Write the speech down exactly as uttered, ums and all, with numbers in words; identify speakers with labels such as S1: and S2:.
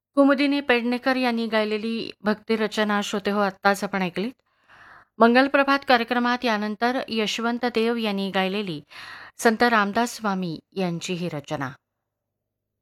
S1: कुमुदिनी पेडणेकर यांनी गायलेली भक्तिरचना श्रोते हो आत्ताच आपण ऐकलीत. मंगलप्रभात कार्यक्रमात यानंतर यशवंत देव यांनी गायलेली संत रामदास स्वामी यांची ही रचना.